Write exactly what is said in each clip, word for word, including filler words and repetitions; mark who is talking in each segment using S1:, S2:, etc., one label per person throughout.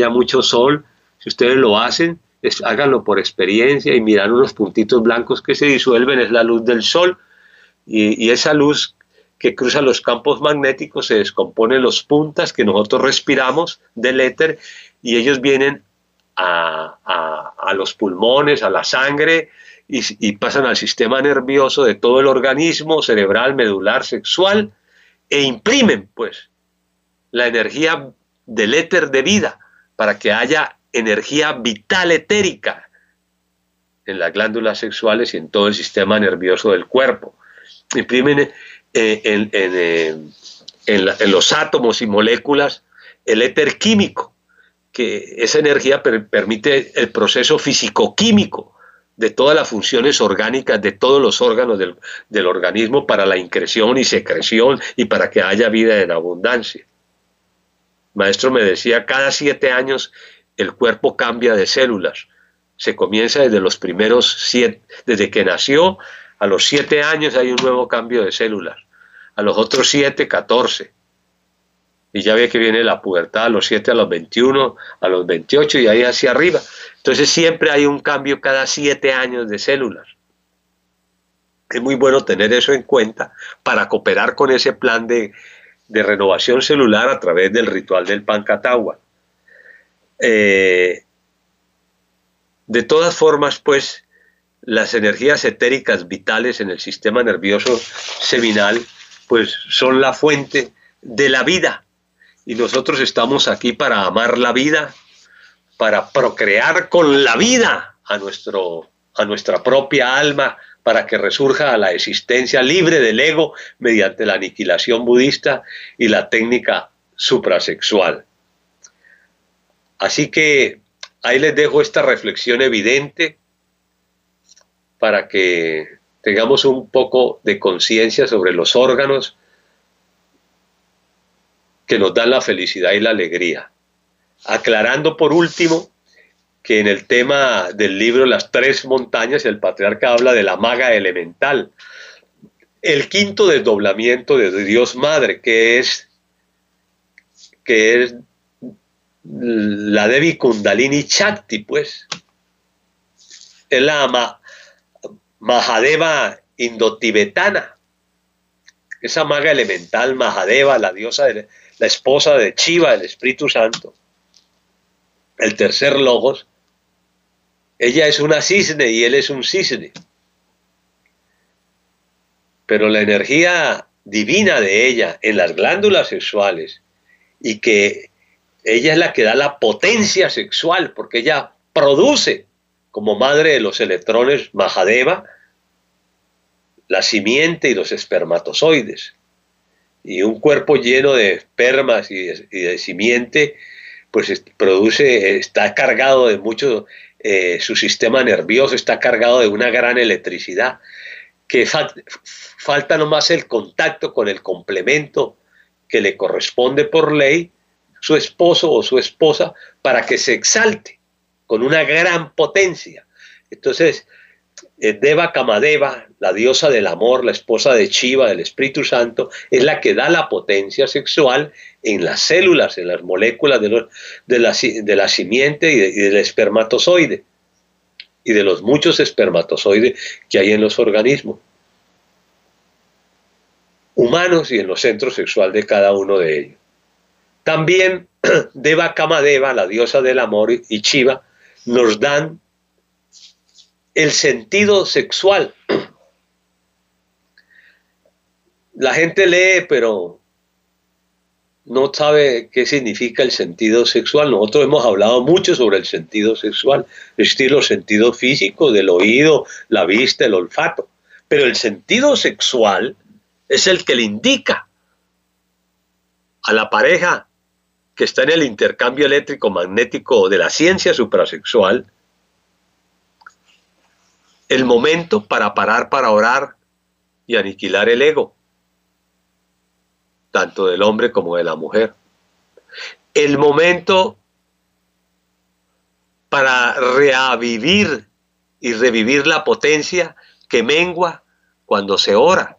S1: haya mucho sol. Si ustedes lo hacen, es, háganlo por experiencia y miran unos puntitos blancos que se disuelven, es la luz del sol, y, y esa luz que cruza los campos magnéticos se descompone en los puntas que nosotros respiramos del éter, y ellos vienen a, a, a los pulmones, a la sangre, y, y pasan al sistema nervioso de todo el organismo, cerebral, medular, sexual, e imprimen pues la energía del éter de vida para que haya energía vital etérica en las glándulas sexuales y en todo el sistema nervioso del cuerpo. Imprimen eh, en, en, eh, en, la, en los átomos y moléculas el éter químico, que esa energía per, permite el proceso físico-químico de todas las funciones orgánicas, de todos los órganos del, del organismo, para la increción y secreción y para que haya vida en abundancia. Maestro me decía, cada siete años el cuerpo cambia de células. Se comienza desde los primeros siete, desde que nació, a los siete años hay un nuevo cambio de células. A los otros siete, catorce. Y ya ve que viene la pubertad a los siete, a los veintiuno, a los veintiocho y ahí hacia arriba. Entonces siempre hay un cambio cada siete años de células. Es muy bueno tener eso en cuenta para cooperar con ese plan de, de renovación celular a través del ritual del Pancatagua. Eh, de todas formas, pues, las energías etéricas vitales en el sistema nervioso seminal, pues, son la fuente de la vida. Y nosotros estamos aquí para amar la vida, para procrear con la vida a, nuestro, a nuestra propia alma, para que resurja a la existencia libre del ego mediante la aniquilación budista y la técnica suprasexual. Así que ahí les dejo esta reflexión evidente para que tengamos un poco de conciencia sobre los órganos que nos dan la felicidad y la alegría. Aclarando por último que en el tema del libro Las Tres Montañas, el patriarca habla de la maga elemental, el quinto desdoblamiento de Dios Madre, que es, que es la Devi Kundalini Shakti, pues. Es la ma Mahadeva indotibetana. Esa maga elemental, Mahadeva, la diosa, de, la esposa de Shiva, el Espíritu Santo, el tercer logos. Ella es una cisne y él es un cisne. Pero la energía divina de ella en las glándulas sexuales, y que ella es la que da la potencia sexual, porque ella produce, como madre de los electrones, Mahadeva, la simiente y los espermatozoides. Y un cuerpo lleno de espermas y de, y de simiente, pues produce, está cargado de mucho, eh, su sistema nervioso está cargado de una gran electricidad, que fa falta nomás el contacto con el complemento que le corresponde por ley, su esposo o su esposa, para que se exalte con una gran potencia. Entonces, eh, Deva Kamadeva, la diosa del amor, la esposa de Shiva, del Espíritu Santo, es la que da la potencia sexual en las células, en las moléculas de, los, de, la, de la simiente y, de, y del espermatozoide, y de los muchos espermatozoides que hay en los organismos humanos y en los centros sexuales de cada uno de ellos. También Deva Kamadeva, la diosa del amor, y Shiva nos dan el sentido sexual. La gente lee, pero no sabe qué significa el sentido sexual. Nosotros hemos hablado mucho sobre el sentido sexual, es decir, los sentidos físicos del oído, la vista, el olfato. Pero el sentido sexual es el que le indica a la pareja que está en el intercambio eléctrico magnético de la ciencia suprasexual el momento para parar para orar y aniquilar el ego, tanto del hombre como de la mujer. El momento para reavivir y revivir la potencia que mengua cuando se ora,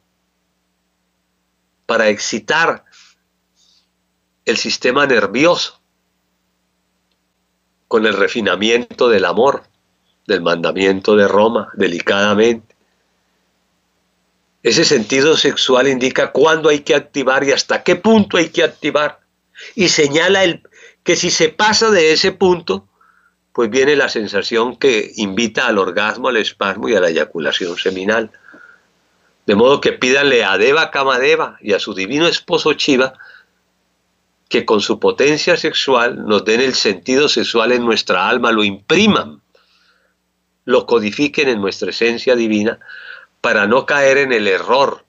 S1: para excitar el sistema nervioso. con el refinamiento del amor, del mandamiento de Roma, delicadamente. Ese sentido sexual indica cuándo hay que activar y hasta qué punto hay que activar. Y señala el, que si se pasa de ese punto, pues viene la sensación que invita al orgasmo, al espasmo y a la eyaculación seminal. De modo que pídanle a Deva Kamadeva y a su divino esposo Shiva que con su potencia sexual nos den el sentido sexual en nuestra alma, lo impriman, lo codifiquen en nuestra esencia divina, para no caer en el error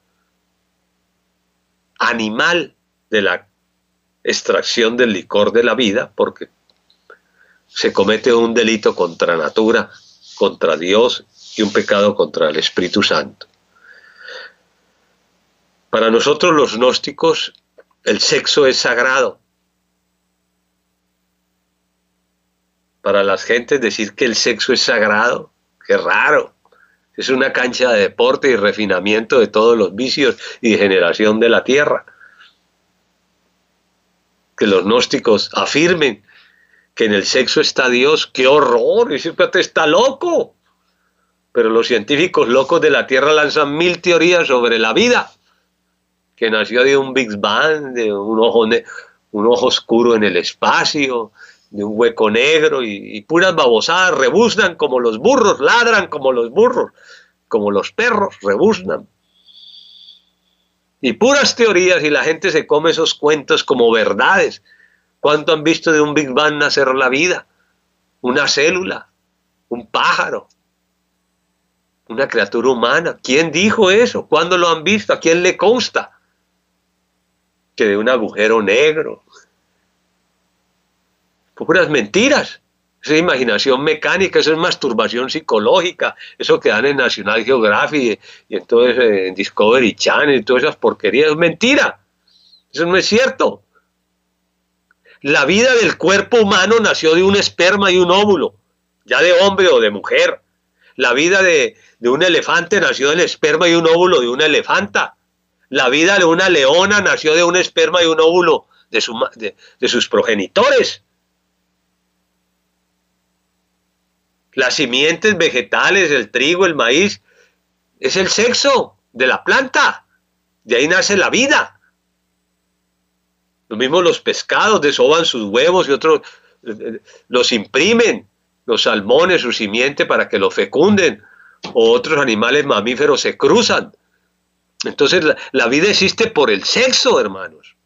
S1: animal de la extracción del licor de la vida, porque se comete un delito contra natura, contra Dios y un pecado contra el Espíritu Santo. Para nosotros los gnósticos, el sexo es sagrado. Para las gentes decir que el sexo es sagrado, qué raro. Es una cancha de deporte y refinamiento de todos los vicios y degeneración de la tierra. Que los gnósticos afirmen que en el sexo está Dios, ¡qué horror! Ese pate está loco. Pero los científicos locos de la tierra lanzan mil teorías sobre la vida, que nació de un Big Bang, de un ojo, un ojo oscuro en el espacio, de un hueco negro, y, y puras babosadas, rebuznan como los burros, ladran como los burros, como los perros, rebuznan. Y puras teorías, y la gente se come esos cuentos como verdades. ¿Cuánto han visto de un Big Bang nacer la vida? Una célula, un pájaro, una criatura humana. ¿Quién dijo eso? ¿Cuándo lo han visto? ¿A quién le consta? Que de un agujero negro. Puras mentiras. Esa es imaginación mecánica, eso es masturbación psicológica, eso que dan en National Geographic y entonces en Discovery Channel y todas esas porquerías, es mentira. Eso no es cierto. La vida del cuerpo humano nació de un esperma y un óvulo, ya de hombre o de mujer. La vida de, de un elefante nació del esperma y un óvulo de una elefanta. La vida de una leona nació de un esperma y un óvulo de, su, de, de sus progenitores. Las simientes vegetales, el trigo, el maíz, es el sexo de la planta. De ahí nace la vida. Lo mismo los pescados desovan sus huevos y otros eh, los imprimen, los salmones, su simiente para que lo fecunden, o otros animales mamíferos se cruzan. Entonces la, la vida existe por el sexo, hermanos.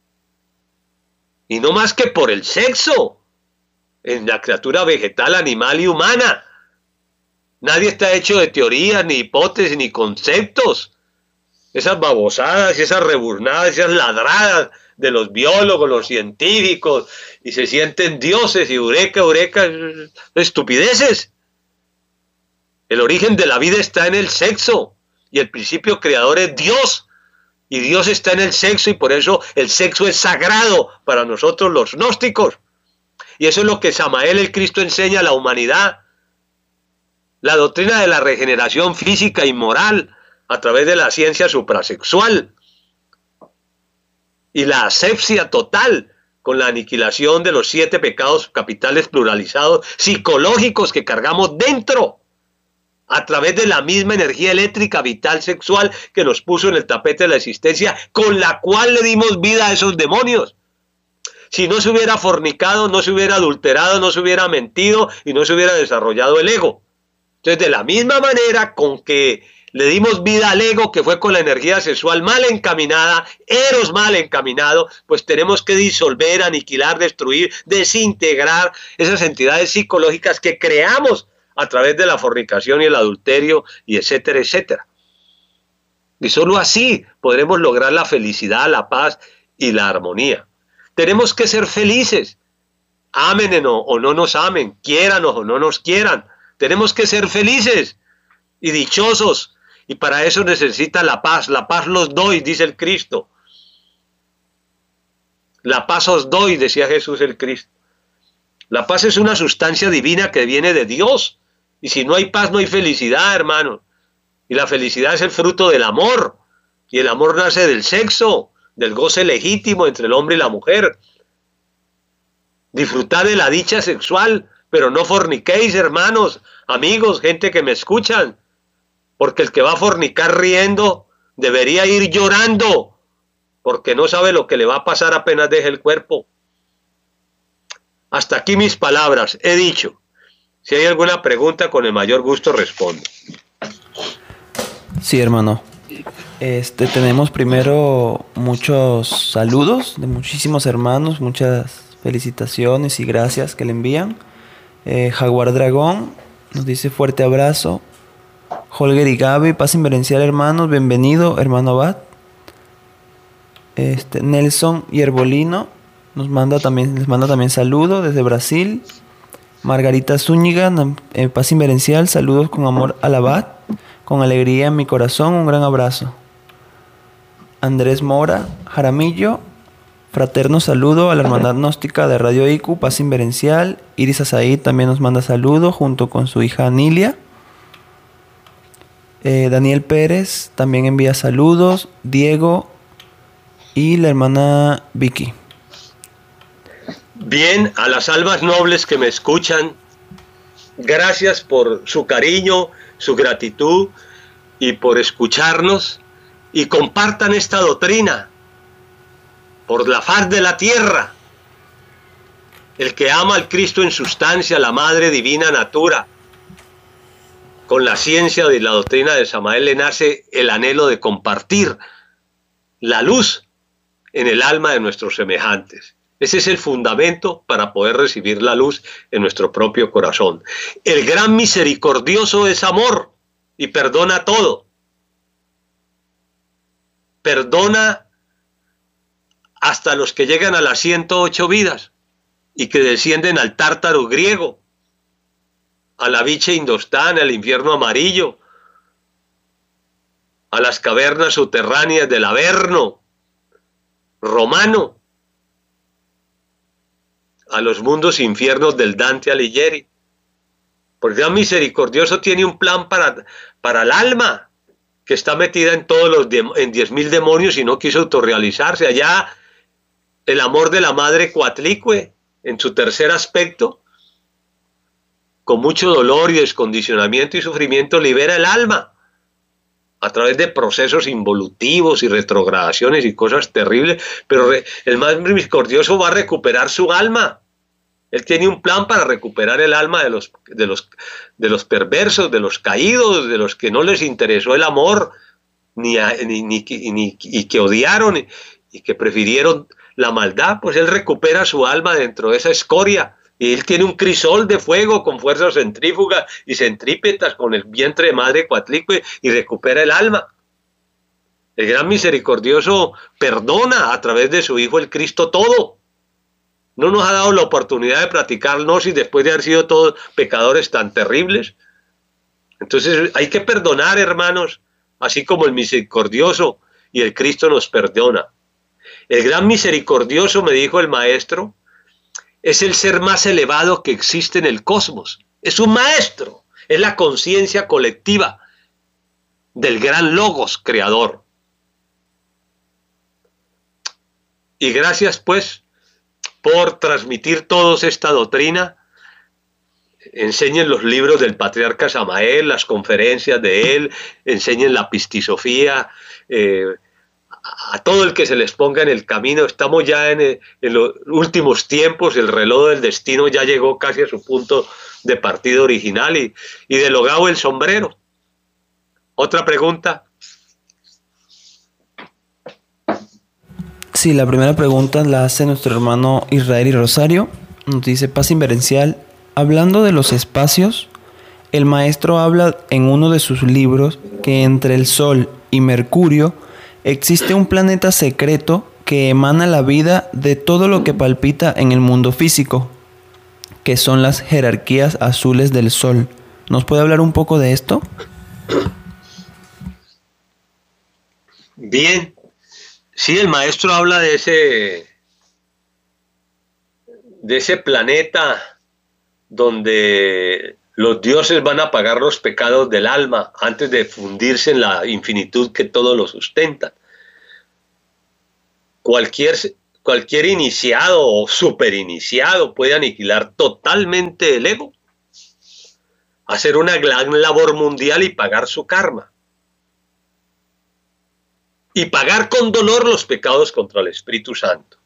S1: Y no más que por el sexo. En la criatura vegetal, animal y humana. Nadie está hecho de teorías, ni hipótesis, ni conceptos. Esas babosadas, esas reburnadas, esas ladradas de los biólogos, los científicos, y se sienten dioses y eureka, eureka, estupideces. El origen de la vida está en el sexo, y el principio creador es Dios, y Dios está en el sexo, y por eso el sexo es sagrado para nosotros los gnósticos. Y eso es lo que Samael el Cristo enseña a la humanidad. La doctrina de la regeneración física y moral a través de la ciencia suprasexual. Y la asepsia total con la aniquilación de los siete pecados capitales pluralizados psicológicos que cargamos dentro. A través de la misma energía eléctrica vital sexual que nos puso en el tapete de la existencia, con la cual le dimos vida a esos demonios. Si no se hubiera fornicado, no se hubiera adulterado, no se hubiera mentido y no se hubiera desarrollado el ego. Entonces, de la misma manera con que le dimos vida al ego, que fue con la energía sexual mal encaminada, eros mal encaminado, pues tenemos que disolver, aniquilar, destruir, desintegrar esas entidades psicológicas que creamos a través de la fornicación y el adulterio, y etcétera, etcétera. Y solo así podremos lograr la felicidad, la paz y la armonía. Tenemos que ser felices, amen o no nos amen, quiéranos o no nos quieran. Tenemos que ser felices y dichosos, y para eso necesita la paz. La paz los doy, dice el Cristo. La paz os doy, decía Jesús el Cristo. La paz es una sustancia divina que viene de Dios, y si no hay paz no hay felicidad, hermano. Y la felicidad es el fruto del amor, y el amor nace del sexo, del goce legítimo entre el hombre y la mujer. disfrutad de la dicha sexual, pero no forniquéis, hermanos, amigos, gente que me escuchan, porque el que va a fornicar riendo debería ir llorando, porque no sabe lo que le va a pasar apenas deje el cuerpo. Hasta aquí mis palabras, he dicho. Si hay alguna pregunta, con el mayor gusto respondo.
S2: Sí, hermano. Este, tenemos primero muchos saludos de muchísimos hermanos, muchas felicitaciones y gracias que le envían. Eh, Jaguar Dragón nos dice fuerte abrazo. Holger y Gaby, paz inverencial, hermanos, bienvenido, hermano Abad. Este, Nelson y Herbolino nos manda también, les manda también saludos desde Brasil. Margarita Zúñiga, eh, paz inverencial, saludos con amor al Abad, con alegría en mi corazón, un gran abrazo. Andrés Mora Jaramillo, fraterno saludo a la hermandad gnóstica de Radio I Q U, paz inverencial. Iris Azaí también nos manda saludos junto con su hija Anilia. Eh, Daniel Pérez también envía saludos, Diego y la hermana Vicky.
S1: Bien, a las almas nobles que me escuchan, gracias por su cariño, su gratitud y por escucharnos, y compartan esta doctrina por la faz de la tierra. El que ama al Cristo en sustancia, la Madre Divina Natura, con la ciencia de la doctrina de Samael le nace el anhelo de compartir la luz en el alma de nuestros semejantes. Ese es el fundamento para poder recibir la luz en nuestro propio corazón. El gran misericordioso es amor y perdona todo. Perdona hasta los que llegan a las ciento ocho vidas y que descienden al Tártaro griego, a la Viche Indostán, al infierno amarillo, a las cavernas subterráneas del Averno romano, a los mundos infiernos del Dante Alighieri. Porque Dios misericordioso tiene un plan para, para el alma, que está metida en todos los en diez mil demonios y no quiso autorrealizarse. Allá el amor de la madre Coatlicue, en su tercer aspecto, con mucho dolor y descondicionamiento y sufrimiento, libera el alma a través de procesos involutivos y retrogradaciones y cosas terribles, pero el más misericordioso va a recuperar su alma. Él tiene un plan para recuperar el alma de los, de los, de los perversos, de los caídos, de los que no les interesó el amor, ni, a, ni, ni, ni y que odiaron y, y que prefirieron la maldad. Pues él recupera su alma dentro de esa escoria. Y él tiene un crisol de fuego con fuerzas centrífugas y centrípetas con el vientre de madre Coatlicue y recupera el alma. El gran misericordioso perdona a través de su Hijo el Cristo todo. No nos ha dado la oportunidad de practicar gnosis después de haber sido todos pecadores tan terribles. Entonces hay que perdonar, hermanos, así como el misericordioso y el Cristo nos perdona. El gran misericordioso, me dijo el maestro, es el ser más elevado que existe en el cosmos. Es un maestro, es la conciencia colectiva del gran Logos creador. Y gracias pues por transmitir todos esta doctrina. Enseñen los libros del patriarca Samael, las conferencias de él, enseñen la pistisofía, eh, a todo el que se les ponga en el camino. Estamos ya en, en los últimos tiempos, el reloj del destino ya llegó casi a su punto de partida original y, y de logado el sombrero. ¿Otra pregunta?
S2: Sí, la primera pregunta la hace nuestro hermano Israel y Rosario. Nos dice: paz inverencial, hablando de los espacios, el maestro habla en uno de sus libros que entre el Sol y Mercurio existe un planeta secreto que emana la vida de todo lo que palpita en el mundo físico, que son las jerarquías azules del Sol. ¿Nos puede hablar un poco de esto?
S1: Bien, sí, el maestro habla de ese, de ese planeta donde los dioses van a pagar los pecados del alma antes de fundirse en la infinitud que todo lo sustenta. Cualquier, cualquier iniciado o superiniciado puede aniquilar totalmente el ego, hacer una gran labor mundial y pagar su karma. Y pagar con dolor los pecados contra el Espíritu Santo.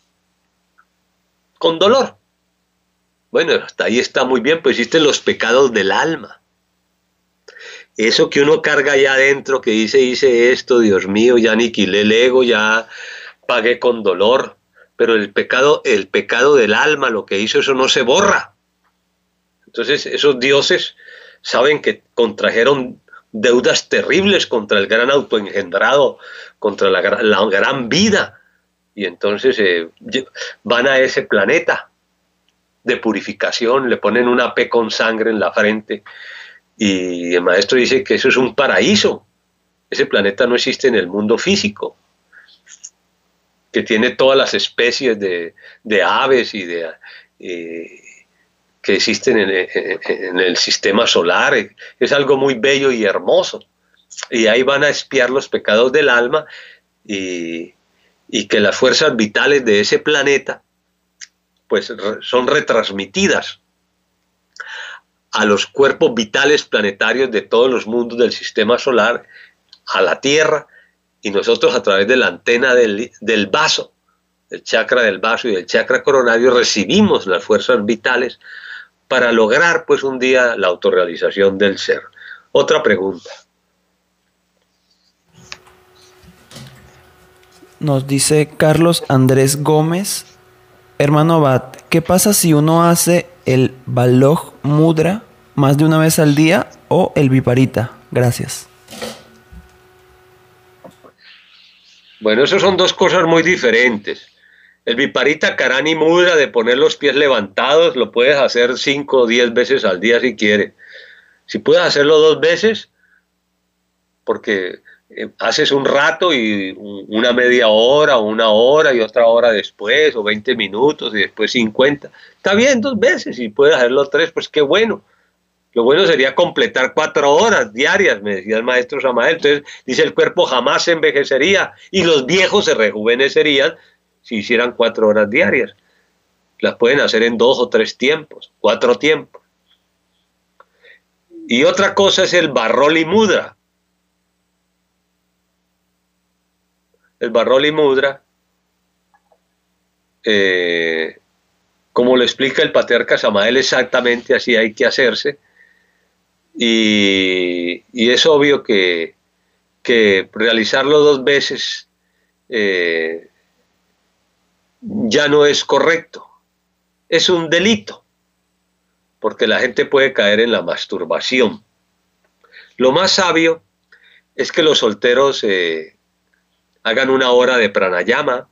S1: Con dolor. Bueno, hasta ahí está muy bien, pues existen los pecados del alma. Eso que uno carga allá adentro, que dice, hice esto, Dios mío, ya aniquilé el ego, ya pagué con dolor. Pero el pecado, el pecado del alma, lo que hizo, eso no se borra. Entonces esos dioses saben que contrajeron deudas terribles contra el gran autoengendrado, contra la, la gran vida. Y entonces eh, van a ese planeta de purificación, le ponen una P con sangre en la frente. Y el maestro dice que eso es un paraíso. Ese planeta no existe en el mundo físico, que tiene todas las especies de, de aves y de eh, que existen en, en, en el sistema solar. Es algo muy bello y hermoso. Y ahí van a expiar los pecados del alma y, y que las fuerzas vitales de ese planeta pues son retransmitidas a los cuerpos vitales planetarios de todos los mundos del sistema solar, a la Tierra, y nosotros a través de la antena del, del vaso, del chakra del vaso y del chakra coronario, recibimos las fuerzas vitales para lograr pues un día la autorrealización del ser. Otra pregunta.
S2: Nos dice Carlos Andrés Gómez, hermano Abad, ¿qué pasa si uno hace el Baloj Mudra más de una vez al día o el Viparita? Gracias.
S1: Bueno, eso son dos cosas muy diferentes. El Viparita Karani Mudra, de poner los pies levantados, lo puedes hacer cinco o diez veces al día si quieres. Si puedes hacerlo dos veces, porque eh, haces un rato y una media hora, o una hora y otra hora después, o veinte minutos y después cincuenta. Está bien, dos veces. Si puedes hacerlo tres, pues qué bueno. Lo bueno sería completar cuatro horas diarias, me decía el maestro Samael. Entonces, dice, el cuerpo jamás se envejecería y los viejos se rejuvenecerían si hicieran cuatro horas diarias. Las pueden hacer en dos o tres tiempos, cuatro tiempos. Y otra cosa es el Barroli Mudra. El Barroli Mudra, eh, como lo explica el patriarca Samael, exactamente así hay que hacerse. Y, y es obvio que, que realizarlo dos veces eh, ya no es correcto. Es un delito, porque la gente puede caer en la masturbación. Lo más sabio es que los solteros eh, hagan una hora de pranayama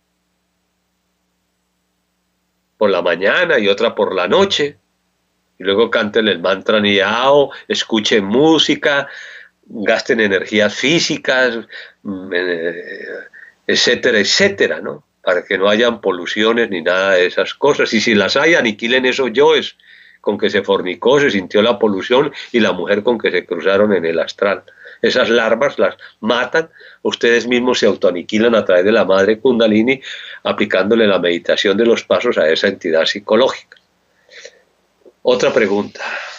S1: por la mañana y otra por la noche. Y luego canten el mantra Niyao, escuchen música, gasten energías físicas, etcétera, etcétera, ¿no? Para que no hayan poluciones ni nada de esas cosas. Y si las hay, aniquilen esos yoes con que se fornicó, se sintió la polución, y la mujer con que se cruzaron en el astral. Esas larvas las matan, ustedes mismos se autoaniquilan a través de la madre Kundalini, aplicándole la meditación de los pasos a esa entidad psicológica. Otra pregunta.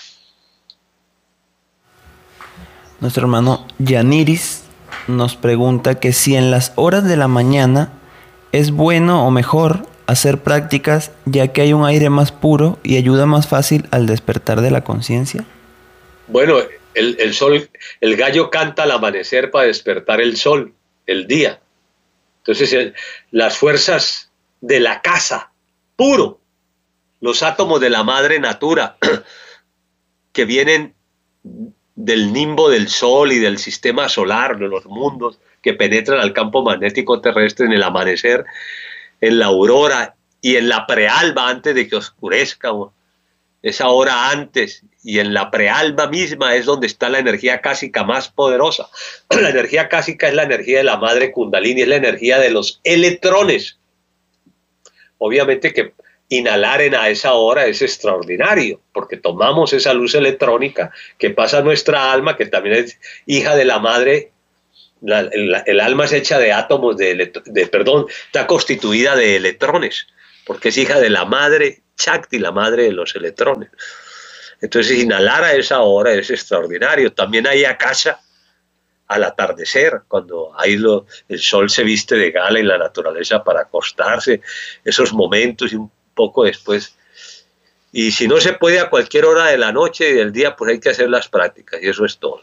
S2: Nuestro hermano Yaniris nos pregunta que si en las horas de la mañana es bueno o mejor hacer prácticas, ya que hay un aire más puro y ayuda más fácil al despertar de la conciencia.
S1: Bueno, el, el sol, el gallo canta al amanecer para despertar el sol, el día. Entonces el, las fuerzas de la casa, puro, los átomos de la madre natura, que vienen del nimbo del sol y del sistema solar, de los mundos que penetran al campo magnético terrestre en el amanecer, en la aurora y en la prealba antes de que oscurezca, esa hora antes, y en la prealba misma es donde está la energía cásica más poderosa. La energía cásica es la energía de la madre Kundalini, es la energía de los electrones. Obviamente que inhalar en a esa hora es extraordinario, porque tomamos esa luz electrónica que pasa a nuestra alma, que también es hija de la madre La, la, el alma es hecha de átomos, de, de, perdón, está constituida de electrones, porque es hija de la madre Shakti, la madre de los electrones. Entonces, inhalar a esa hora es extraordinario. También hay akasha al atardecer, cuando ahí lo, el sol se viste de gala en la naturaleza para acostarse, esos momentos y un poco después. Y si no se puede a cualquier hora de la noche y del día, pues hay que hacer las prácticas, y eso es todo.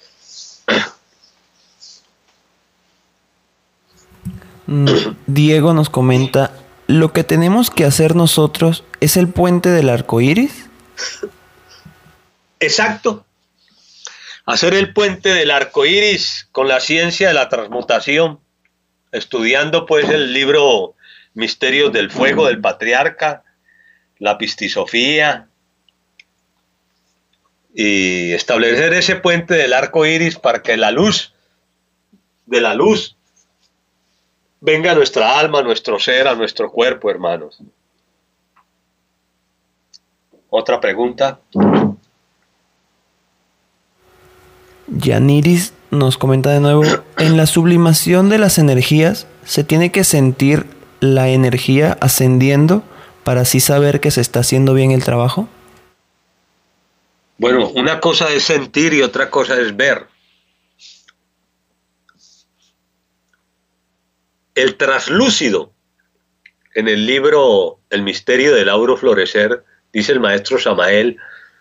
S2: Diego nos comenta, ¿lo que tenemos que hacer nosotros es el puente del arco iris?
S1: Exacto. Hacer el puente del arco iris con la ciencia de la transmutación, estudiando pues el libro Misterios del Fuego del Patriarca, la Pistisofía, y establecer ese puente del arco iris para que la luz de la luz venga a nuestra alma, a nuestro ser, a nuestro cuerpo, hermanos. Otra pregunta.
S2: Yaniris nos comenta de nuevo, en la sublimación de las energías, ¿se tiene que sentir la energía ascendiendo para así saber que se está haciendo bien el trabajo?
S1: Bueno, una cosa es sentir y otra cosa es ver. El traslúcido, en el libro El misterio del auro florecer, dice el maestro Samael,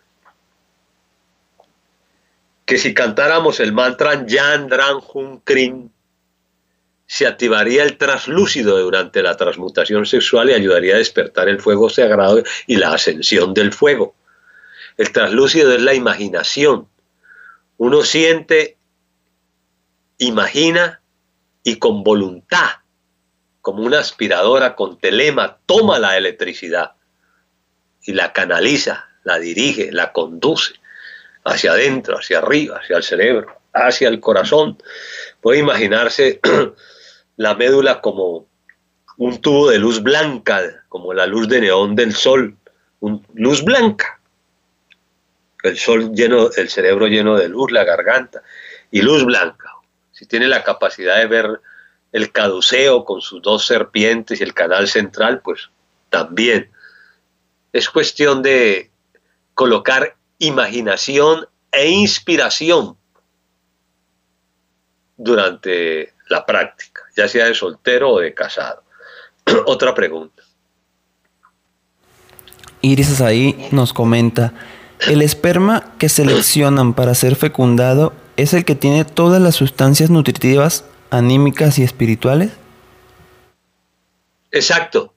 S1: que si cantáramos el mantra Yan Dran Hun Krin, se activaría el traslúcido durante la transmutación sexual y ayudaría a despertar el fuego sagrado y la ascensión del fuego. El traslúcido es la imaginación. Uno siente, imagina y con voluntad, como una aspiradora con telema, toma la electricidad y la canaliza, la dirige, la conduce hacia adentro, hacia arriba, hacia el cerebro, hacia el corazón. Puede imaginarse la médula como un tubo de luz blanca, como la luz de neón del sol, un, luz blanca. El sol lleno, el cerebro lleno de luz, la garganta, y luz blanca. Si tiene la capacidad de ver el caduceo con sus dos serpientes y el canal central, pues también. Es cuestión de colocar imaginación e inspiración durante la práctica, ya sea de soltero o de casado. Otra pregunta.
S2: Iris Azaí nos comenta, ¿el esperma que seleccionan para ser fecundado es el que tiene todas las sustancias nutritivas, anímicas y espirituales?
S1: Exacto.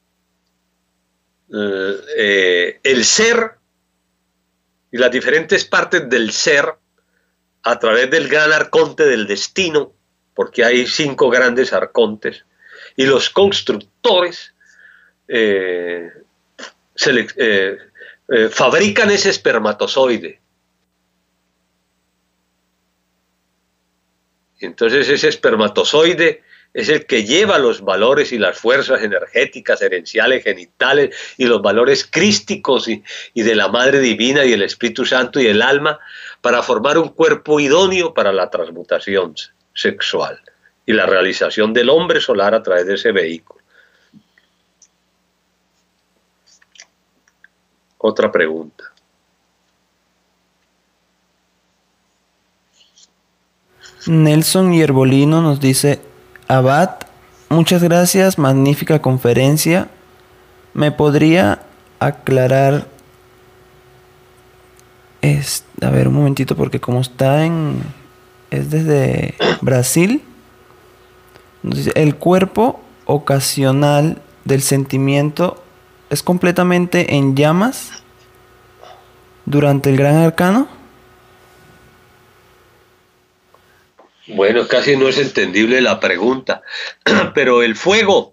S1: Eh, eh, el ser y las diferentes partes del ser, a través del gran arconte del destino, porque hay cinco grandes arcontes, y los constructores eh, se, eh, eh, fabrican ese espermatozoide. Entonces ese espermatozoide es el que lleva los valores y las fuerzas energéticas, herenciales, genitales y los valores crísticos y, y de la Madre Divina y el Espíritu Santo y el alma para formar un cuerpo idóneo para la transmutación sexual y la realización del hombre solar a través de ese vehículo. Otra pregunta.
S2: Nelson Yerbolino nos dice, Abad, muchas gracias, magnífica conferencia. ¿Me podría aclarar? Es, a ver, un momentito, porque como está en... es desde Brasil. Nos dice, ¿el cuerpo ocasional del sentimiento es completamente en llamas durante el gran arcano?
S1: Bueno, casi no es entendible la pregunta, pero el fuego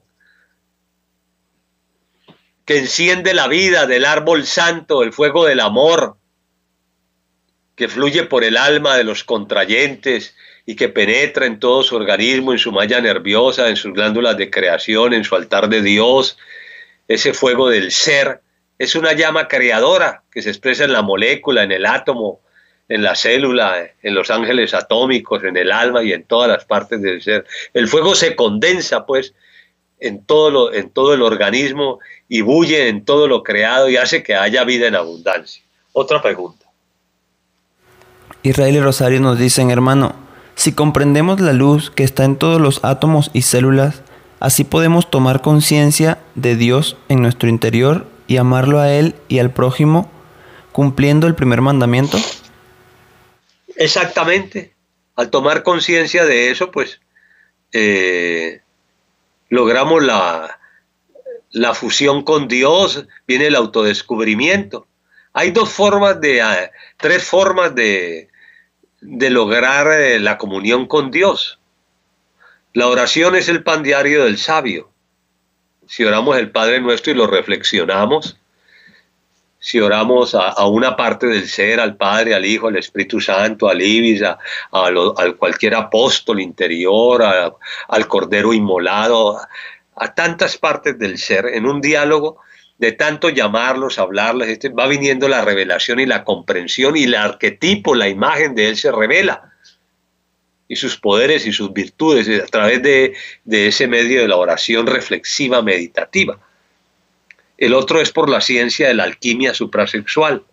S1: que enciende la vida del árbol santo, el fuego del amor, que fluye por el alma de los contrayentes y que penetra en todo su organismo, en su malla nerviosa, en sus glándulas de creación, en su altar de Dios, ese fuego del ser, es una llama creadora que se expresa en la molécula, en el átomo, en la célula, en los ángeles atómicos, en el alma y en todas las partes del ser. El fuego se condensa, pues, en todo, lo, en todo el organismo y bulle en todo lo creado y hace que haya vida en abundancia. Otra pregunta.
S2: Israel y Rosario nos dicen, hermano, si comprendemos la luz que está en todos los átomos y células, así podemos tomar conciencia de Dios en nuestro interior y amarlo a Él y al prójimo, cumpliendo el primer mandamiento.
S1: Exactamente. Al tomar conciencia de eso, pues eh, logramos la, la fusión con Dios, viene el autodescubrimiento. Hay dos formas de, eh, tres formas de, de lograr eh, la comunión con Dios. La oración es el pan diario del sabio. Si oramos el Padre Nuestro y lo reflexionamos, si oramos a, a una parte del ser, al Padre, al Hijo, al Espíritu Santo, al Ibis, a, a, lo, a cualquier apóstol interior, a, al Cordero inmolado, a, a tantas partes del ser, en un diálogo, de tanto llamarlos, hablarles, este, va viniendo la revelación y la comprensión y el arquetipo, la imagen de Él se revela. Y sus poderes y sus virtudes a través de, de ese medio de la oración reflexiva, meditativa. El otro es por la ciencia de la alquimia suprasexual,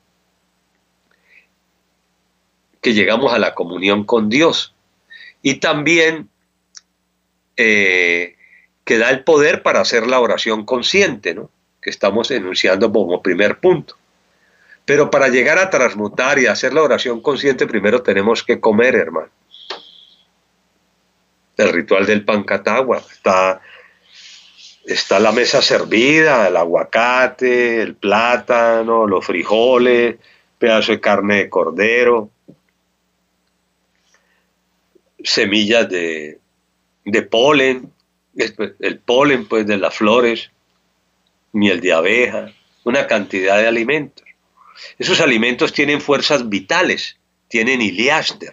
S1: que llegamos a la comunión con Dios. Y también eh, que da el poder para hacer la oración consciente, ¿no?, que estamos enunciando como primer punto. Pero para llegar a transmutar y hacer la oración consciente, primero tenemos que comer, hermano. El ritual del pancatagua, está, está la mesa servida, el aguacate, el plátano, los frijoles, pedazo de carne de cordero, semillas de, de polen, el polen pues de las flores, miel de abeja, una cantidad de alimentos. Esos alimentos tienen fuerzas vitales, tienen iliáster,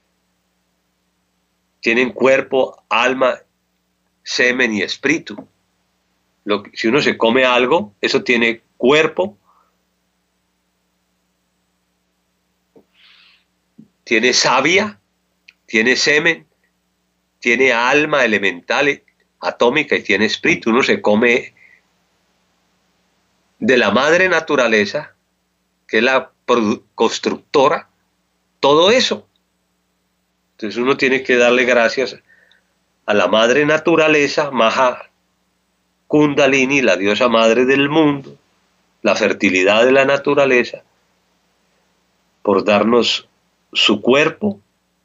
S1: tienen cuerpo, alma, semen y espíritu. Lo que, si uno se come algo, eso tiene cuerpo, tiene savia, tiene semen, tiene alma elemental, atómica y tiene espíritu. Uno se come de la madre naturaleza, que es la constructora, todo eso. Entonces uno tiene que darle gracias a la madre naturaleza, Maha Kundalini, la diosa madre del mundo, la fertilidad de la naturaleza, por darnos su cuerpo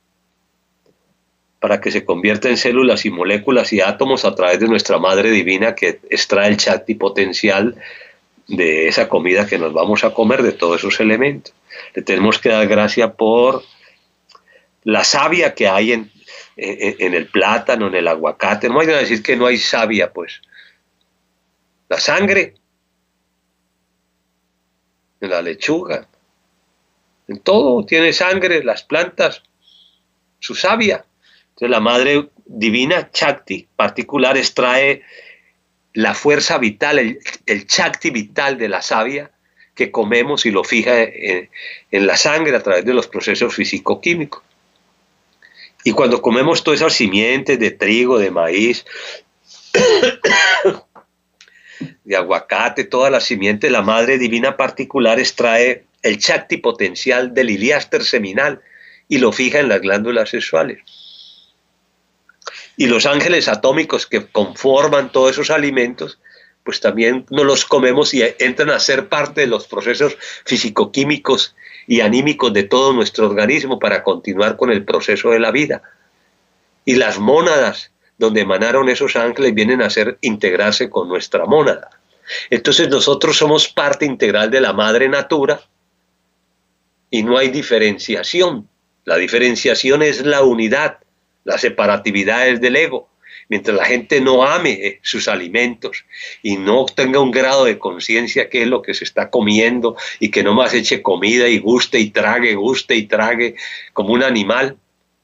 S1: para que se convierta en células y moléculas y átomos a través de nuestra madre divina, que extrae el Shakti potencial de esa comida que nos vamos a comer, de todos esos elementos. Le tenemos que dar gracias por la savia que hay en, en, en el plátano, en el aguacate. No hay que decir que no hay savia, pues. La sangre, en la lechuga, en todo tiene sangre, las plantas, su savia. Entonces la madre divina, Shakti particular, extrae la fuerza vital, el, el Shakti vital de la savia que comemos y lo fija en, en la sangre a través de los procesos físico-químicos. Y cuando comemos todas esas simientes de trigo, de maíz, de aguacate, todas las simientes, la madre divina particular extrae el Shakti potencial del iliáster seminal y lo fija en las glándulas sexuales. Y los ángeles atómicos que conforman todos esos alimentos, pues también nos los comemos y entran a ser parte de los procesos físico-químicos y anímicos de todo nuestro organismo para continuar con el proceso de la vida. Y las mónadas donde emanaron esos ángeles vienen a ser integrarse con nuestra mónada. Entonces nosotros somos parte integral de la madre natura y no hay diferenciación. La diferenciación es la unidad. La separatividad es del ego. Mientras la gente no ame sus alimentos y no tenga un grado de conciencia qué es lo que se está comiendo y que no más eche comida y guste y trague, guste y trague como un animal,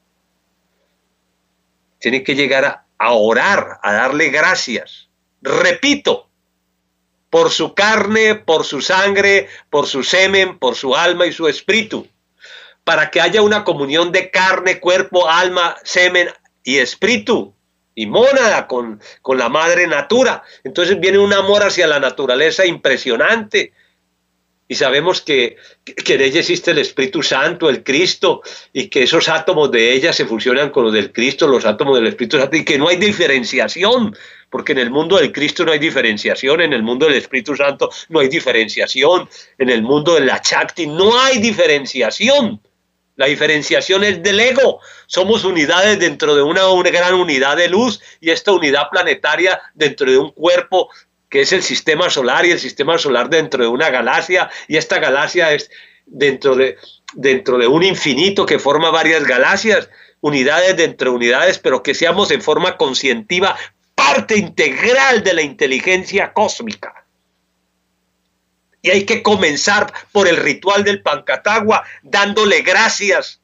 S1: tiene que llegar a, a orar, a darle gracias. Repito, por su carne, por su sangre, por su semen, por su alma y su espíritu, para que haya una comunión de carne, cuerpo, alma, semen y espíritu y mónada con, con la madre natura. Entonces viene un amor hacia la naturaleza impresionante. Y sabemos que, que en ella existe el Espíritu Santo, el Cristo, y que esos átomos de ella se fusionan con los del Cristo, los átomos del Espíritu Santo, y que no hay diferenciación, porque en el mundo del Cristo no hay diferenciación, en el mundo del Espíritu Santo no hay diferenciación, en el mundo de la Chakti no hay diferenciación. La diferenciación es del ego. Somos unidades dentro de una, una gran unidad de luz, y esta unidad planetaria dentro de un cuerpo que es el sistema solar, y el sistema solar dentro de una galaxia, y esta galaxia es dentro de, dentro de un infinito que forma varias galaxias, unidades dentro de unidades, pero que seamos en forma conscientiva parte integral de la inteligencia cósmica. Y hay que comenzar por el ritual del Pancatagua, dándole gracias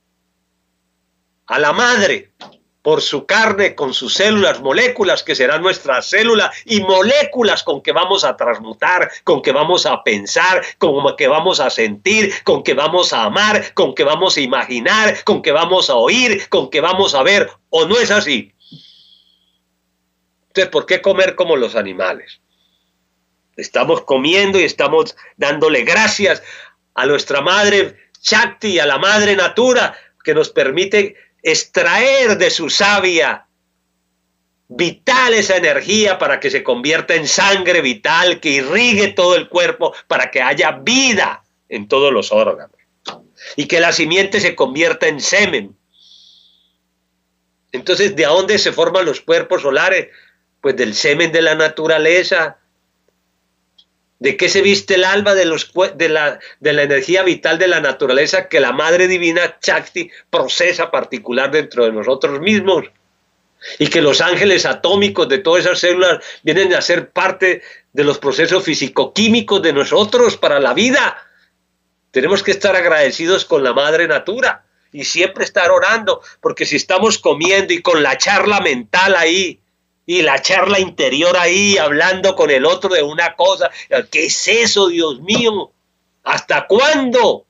S1: a la madre por su carne, con sus células, moléculas que serán nuestras células, y moléculas con que vamos a transmutar, con que vamos a pensar, con que vamos a sentir, con que vamos a amar, con que vamos a imaginar, con que vamos a oír, con que vamos a ver. ¿O no es así? Entonces, ¿por qué comer como los animales? Estamos comiendo y estamos dándole gracias a nuestra madre Shakti, a la madre natura, que nos permite extraer de su savia vital esa energía para que se convierta en sangre vital que irrigue todo el cuerpo, para que haya vida en todos los órganos, y que la simiente se convierta en semen. Entonces, ¿de dónde se forman los cuerpos solares? Pues del semen de la naturaleza. ¿De qué se viste el alma? De, los, de, la, de la energía vital de la naturaleza que la Madre Divina Shakti procesa particular dentro de nosotros mismos. Y que los ángeles atómicos de todas esas células vienen a ser parte de los procesos físico-químicos de nosotros para la vida. Tenemos que estar agradecidos con la Madre Natura y siempre estar orando, porque si estamos comiendo y con la charla mental ahí, y la charla interior ahí, hablando con el otro de una cosa, ¿qué es eso, Dios mío? ¿Hasta cuándo?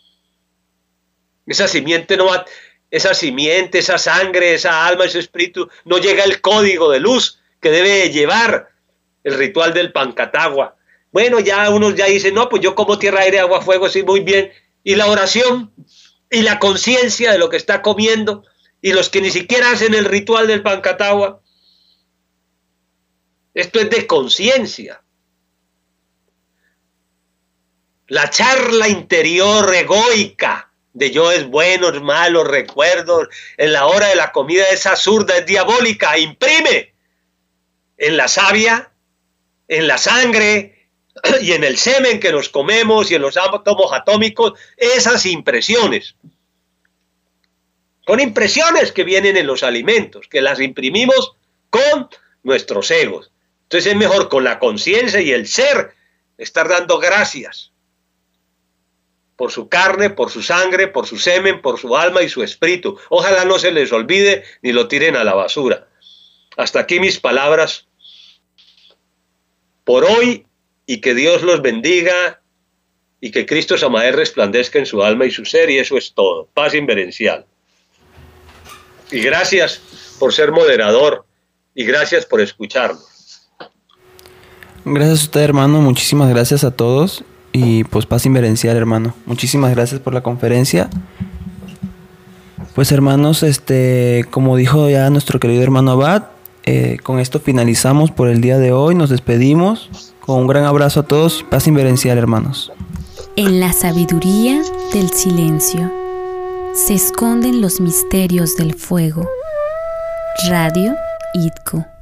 S1: Esa simiente no va, esa simiente, esa sangre, esa alma, ese espíritu, no llega el código de luz que debe llevar el ritual del Pancatagua. Bueno, ya unos ya dicen, no, pues yo como tierra, aire, agua, fuego, sí, muy bien. Y la oración, y la conciencia de lo que está comiendo, y los que ni siquiera hacen el ritual del Pancatagua. Esto es de conciencia. La charla interior egoica de yo es bueno, es malo, recuerdos, en la hora de la comida es absurda, es diabólica, imprime en la savia, en la sangre y en el semen que nos comemos y en los átomos atómicos, esas impresiones. Son impresiones que vienen en los alimentos, que las imprimimos con nuestros egos. Entonces es mejor con la conciencia y el ser estar dando gracias por su carne, por su sangre, por su semen, por su alma y su espíritu. Ojalá no se les olvide ni lo tiren a la basura. Hasta aquí mis palabras por hoy, y que Dios los bendiga y que Cristo Samael resplandezca en su alma y su ser, y eso es todo. Paz inverencial. Y gracias por ser moderador y gracias por escucharnos.
S2: Gracias a usted, hermano. Muchísimas gracias a todos. Y pues paz inverencial, hermano. Muchísimas gracias por la conferencia. Pues, hermanos, este, como dijo ya nuestro querido hermano Abad, eh, con esto finalizamos por el día de hoy. Nos despedimos con un gran abrazo a todos. Paz inverencial, hermanos.
S3: En la sabiduría del silencio se esconden los misterios del fuego. Radio I T C O.